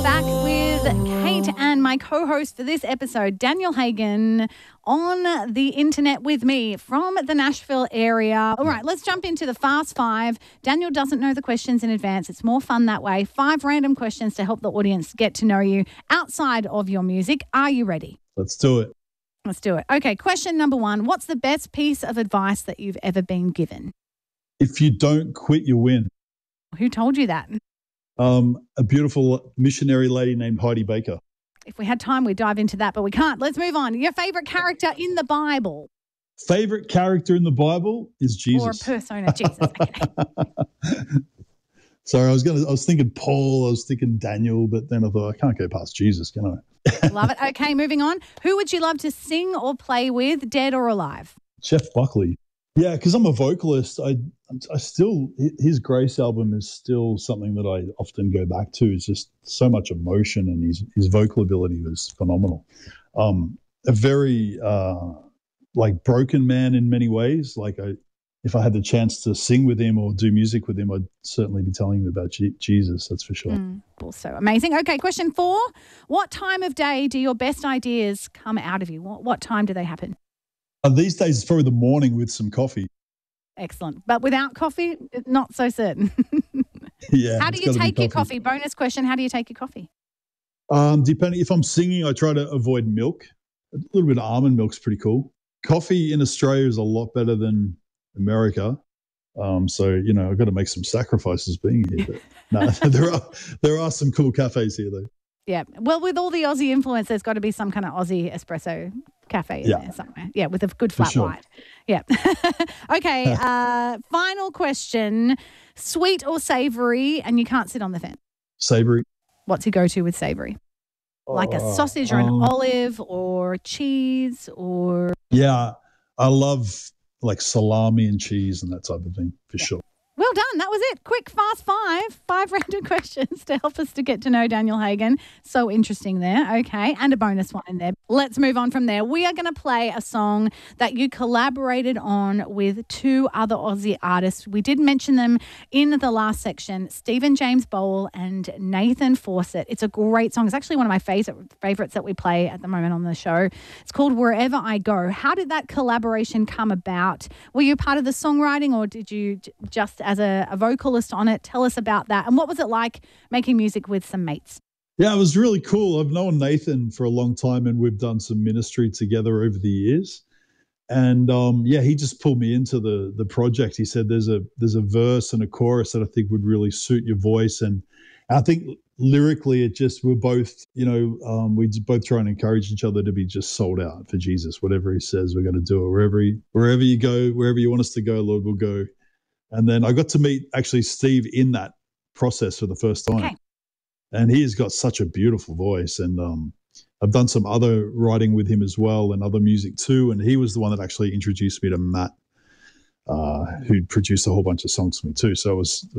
Back with Kate and my co-host for this episode, Daniel Hagan, on the internet with me from the Nashville area. All right, let's jump into the Fast Five. Daniel doesn't know the questions in advance. It's more fun that way. 5 random questions to help the audience get to know you outside of your music. Are you ready? Let's do it. Let's do it. Okay, question number 1. What's the best piece of advice that you've ever been given? If you don't quit, you win. Who told you that? A beautiful missionary lady named Heidi Baker. If we had time, we'd dive into that, but we can't. Let's move on. Your favorite character in the Bible? Favorite character in the Bible is Jesus. Or a persona, Jesus. Okay. Sorry, I was thinking Paul, I was thinking Daniel, but then I thought I can't go past Jesus, can I? Love it. Okay, moving on. Who would you love to sing or play with, dead or alive? Jeff Buckley. Yeah, because I'm a vocalist. I still, his Grace album is still something that I often go back to. It's just so much emotion, and his vocal ability was phenomenal. A very like broken man in many ways. Like if I had the chance to sing with him or do music with him, I'd certainly be telling him about Jesus. That's for sure. Also amazing. Okay, question 4. What time of day do your best ideas come out of you? What time do they happen? These days, it's probably the morning with some coffee. Excellent. But without coffee, not so certain. Yeah. How do you take your coffee? Bonus question, how do you take your coffee? Depending, if I'm singing, I try to avoid milk. A little bit of almond milk's pretty cool. Coffee in Australia is a lot better than America. So, I've got to make some sacrifices being here. But no, there are some cool cafes here, though. Yeah. Well, with all the Aussie influence, there's got to be some kind of Aussie espresso cafe in there somewhere. Yeah, with a good flat white. Yeah. Okay. Final question. Sweet or savoury? And you can't sit on the fence. Savoury. What's your go-to with savoury? Like a sausage or an olive or cheese or... Yeah, I love like salami and cheese and that type of thing for sure. Well done. That was it. Quick, fast 5 random questions to help us to get to know Daniel Hagan. So interesting there. Okay. And a bonus one in there. Let's move on from there. We are going to play a song that you collaborated on with 2 other Aussie artists. We did mention them in the last section, Stephen James Bowl and Nathan Fawcett. It's a great song. It's actually one of my favorites that we play at the moment on the show. It's called Wherever I Go. How did that collaboration come about? Were you part of the songwriting, or did you just as a vocalist on it? Tell us about that. And what was it like making music with some mates? Yeah, it was really cool. I've known Nathan for a long time, and we've done some ministry together over the years. And he just pulled me into the project. He said there's a verse and a chorus that I think would really suit your voice. And I think lyrically we're both, we both try and encourage each other to be just sold out for Jesus. Whatever he says, we're going to do it. Wherever you go, wherever you want us to go, Lord, we'll go. And then I got to meet actually Steve in that process for the first time. Okay. And he has got such a beautiful voice. And I've done some other writing with him as well and other music too. And he was the one that actually introduced me to Matt, who produced a whole bunch of songs for me too. So it was